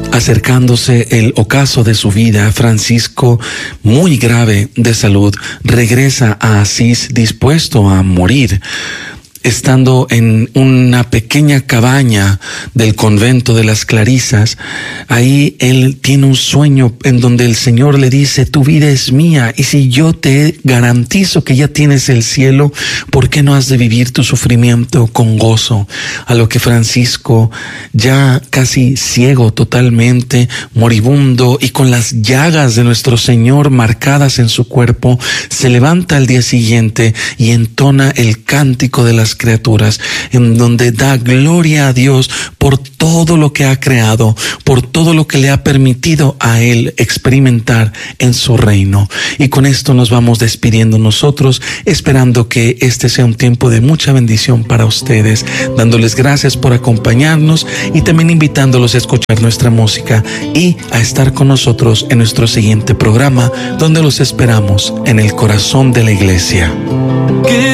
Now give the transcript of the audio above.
Acercándose el ocaso de su vida, Francisco, muy grave de salud, regresa a Asís dispuesto a morir. Estando en una pequeña cabaña del convento de las Clarisas, ahí él tiene un sueño en donde el Señor le dice: tu vida es mía, y si yo te garantizo que ya tienes el cielo, ¿por qué no has de vivir tu sufrimiento con gozo? A lo que Francisco, ya casi ciego totalmente, moribundo y con las llagas de nuestro Señor marcadas en su cuerpo, se levanta al día siguiente y entona el cántico de las criaturas, en donde da gloria a Dios por todo lo que ha creado, por todo lo que le ha permitido a él experimentar en su reino. Y con esto nos vamos despidiendo nosotros, esperando que este sea un tiempo de mucha bendición para ustedes, dándoles gracias por acompañarnos y también invitándolos a escuchar nuestra música y a estar con nosotros en nuestro siguiente programa, donde los esperamos en el corazón de la iglesia.